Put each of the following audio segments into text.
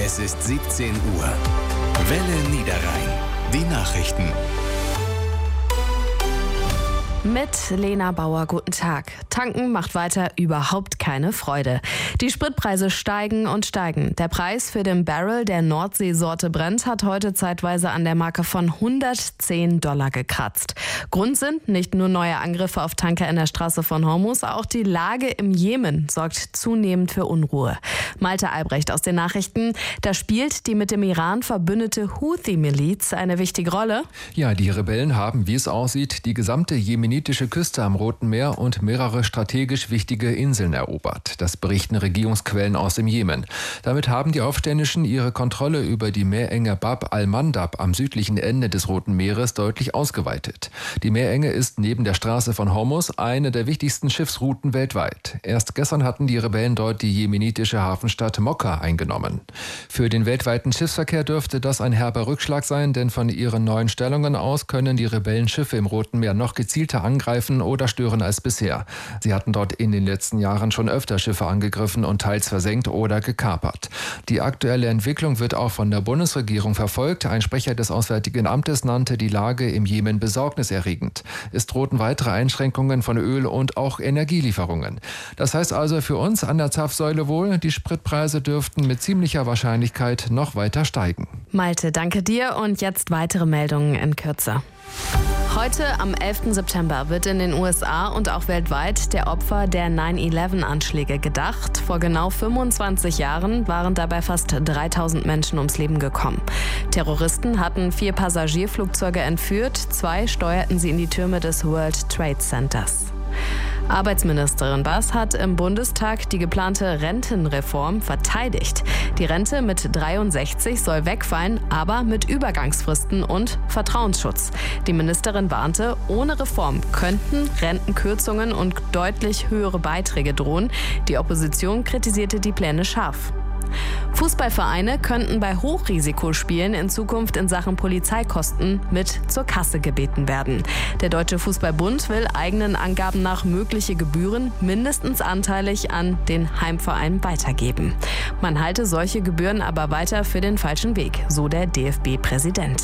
Es ist 17 Uhr. Welle Niederrhein. Die Nachrichten. Mit Lena Bauer, guten Tag. Tanken macht weiter überhaupt keine Freude. Die Spritpreise steigen und steigen. Der Preis für den Barrel der Nordseesorte Brent hat heute zeitweise an der Marke von $110 gekratzt. Grund sind nicht nur neue Angriffe auf Tanker in der Straße von Hormuz, auch die Lage im Jemen sorgt zunehmend für Unruhe. Malte Albrecht aus den Nachrichten. Da spielt die mit dem Iran verbündete Houthi-Miliz eine wichtige Rolle. Ja, die Rebellen haben, wie es aussieht, die gesamte jemenitische Küste am Roten Meer und mehrere strategisch wichtige Inseln erobert. Das berichten Regierungsquellen aus dem Jemen. Damit haben die Aufständischen ihre Kontrolle über die Meerenge Bab al-Mandab am südlichen Ende des Roten Meeres deutlich ausgeweitet. Die Meerenge ist neben der Straße von Hormuz eine der wichtigsten Schiffsrouten weltweit. Erst gestern hatten die Rebellen dort die jemenitische Hafenstadt Mokka eingenommen. Für den weltweiten Schiffsverkehr dürfte das ein herber Rückschlag sein, denn von ihren neuen Stellungen aus können die Rebellen Schiffe im Roten Meer noch gezielter angreifen oder stören als bisher. Sie hatten dort in den letzten Jahren schon öfter Schiffe angegriffen und teils versenkt oder gekapert. Die aktuelle Entwicklung wird auch von der Bundesregierung verfolgt. Ein Sprecher des Auswärtigen Amtes nannte die Lage im Jemen besorgniserregend. Es drohten weitere Einschränkungen von Öl- und auch Energielieferungen. Das heißt also für uns an der Zapfsäule wohl, die Spritpreise dürften mit ziemlicher Wahrscheinlichkeit noch weiter steigen. Malte, danke dir und jetzt weitere Meldungen in Kürze. Heute, am 11. September, wird in den USA und auch weltweit der Opfer der 9/11-Anschläge gedacht. Vor genau 25 Jahren waren dabei fast 3000 Menschen ums Leben gekommen. Terroristen hatten 4 Passagierflugzeuge entführt, 2 steuerten sie in die Türme des World Trade Centers. Arbeitsministerin Bass hat im Bundestag die geplante Rentenreform verteidigt. Die Rente mit 63 soll wegfallen, aber mit Übergangsfristen und Vertrauensschutz. Die Ministerin warnte, ohne Reform könnten Rentenkürzungen und deutlich höhere Beiträge drohen. Die Opposition kritisierte die Pläne scharf. Fußballvereine könnten bei Hochrisikospielen in Zukunft in Sachen Polizeikosten mit zur Kasse gebeten werden. Der Deutsche Fußballbund will eigenen Angaben nach mögliche Gebühren mindestens anteilig an den Heimverein weitergeben. Man halte solche Gebühren aber weiter für den falschen Weg, so der DFB-Präsident.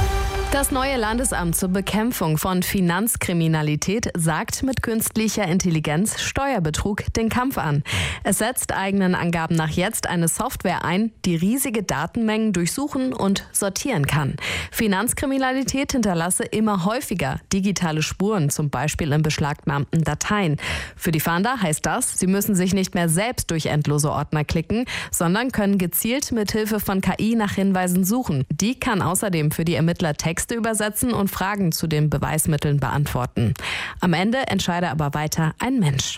Das neue Landesamt zur Bekämpfung von Finanzkriminalität sagt mit künstlicher Intelligenz Steuerbetrug den Kampf an. Es setzt eigenen Angaben nach jetzt eine Software ein, die riesige Datenmengen durchsuchen und sortieren kann. Finanzkriminalität hinterlasse immer häufiger digitale Spuren, zum Beispiel in beschlagnahmten Dateien. Für die Fahnder heißt das, sie müssen sich nicht mehr selbst durch endlose Ordner klicken, sondern können gezielt mit Hilfe von KI nach Hinweisen suchen. Die kann außerdem für die Ermittler Texte übersetzen und Fragen zu den Beweismitteln beantworten. Am Ende entscheide aber weiter ein Mensch.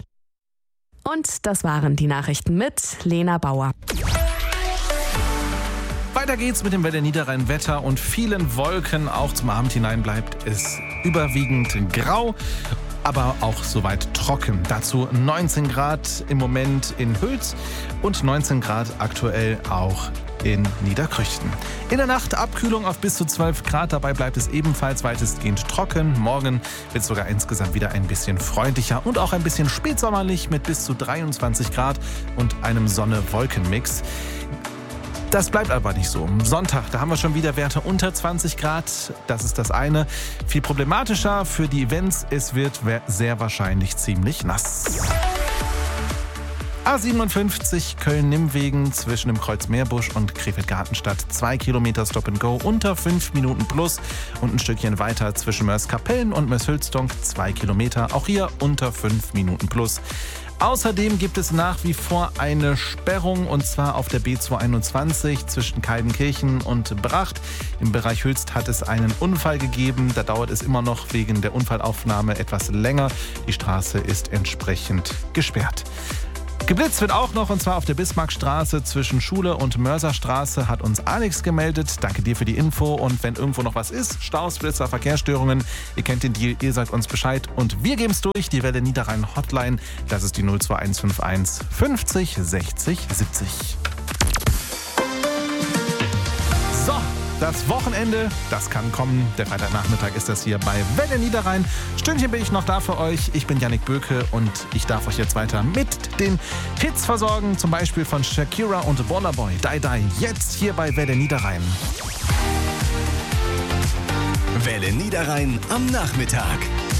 Und das waren die Nachrichten mit Lena Bauer. Weiter geht's mit dem Welle Niederrhein Wetter und vielen Wolken. Auch zum Abend hinein bleibt es überwiegend grau, aber auch soweit trocken. Dazu 19 Grad im Moment in Hülz und 19 Grad aktuell auch in Niederkrüchten. In der Nacht Abkühlung auf bis zu 12 Grad. Dabei bleibt es ebenfalls weitestgehend trocken. Morgen wird es sogar insgesamt wieder ein bisschen freundlicher und auch ein bisschen spätsommerlich mit bis zu 23 Grad und einem Sonne-Wolken-Mix. Das bleibt aber nicht so. Am Sonntag, da haben wir schon wieder Werte unter 20 Grad. Das ist das eine. Viel problematischer für die Events. Es wird sehr wahrscheinlich ziemlich nass. A57 Köln-Nimmwegen zwischen dem Kreuz Meerbusch und Krefeld-Gartenstadt. 2 Kilometer Stop and Go unter 5 Minuten plus. Und ein Stückchen weiter zwischen Mörs-Kapellen und Mörs-Hülsdonk 2 Kilometer. Auch hier unter 5 Minuten plus. Außerdem gibt es nach wie vor eine Sperrung und zwar auf der B221 zwischen Keidenkirchen und Bracht. Im Bereich Hülst hat es einen Unfall gegeben. Da dauert es immer noch wegen der Unfallaufnahme etwas länger. Die Straße ist entsprechend gesperrt. Geblitzt wird auch noch, und zwar auf der Bismarckstraße zwischen Schule und Mörserstraße, hat uns Alex gemeldet. Danke dir für die Info. Und wenn irgendwo noch was ist, Staus, Blitzer, Verkehrsstörungen, ihr kennt den Deal, ihr sagt uns Bescheid und wir geben es durch. Die Welle Niederrhein Hotline, das ist die 02151 50 60 70. So, Das Wochenende, das kann kommen. Der Freitagnachmittag ist das hier bei Welle Niederrhein. Stündchen bin ich noch da für euch. Ich bin Yannick Böke und ich darf euch jetzt weiter mit den Hits versorgen. Zum Beispiel von Shakira und Burna Boy. Die Die. Jetzt hier bei Welle Niederrhein. Welle Niederrhein am Nachmittag.